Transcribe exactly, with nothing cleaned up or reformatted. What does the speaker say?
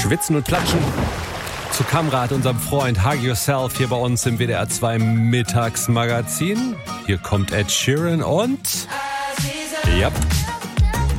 Schwitzen und Klatschen zu Kamrat, unserem Freund Hug Yourself, hier bei uns im W D R zwei Mittagsmagazin. Hier kommt Ed Sheeran und... Ja.